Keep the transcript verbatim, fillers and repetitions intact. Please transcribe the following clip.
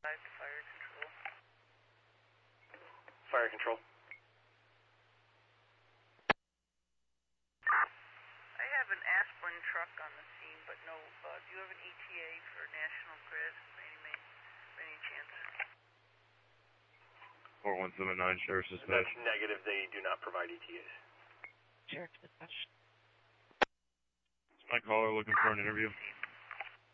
Fire control. Fire control. I have an aspirin truck on the scene, but no, uh, do you have an E T A for National Grid, any, may, any chance? four one seven nine, Sheriff's Dispatch. That's negative, they do not provide E T As. Sheriff's Dispatch. It's my caller looking for an interview.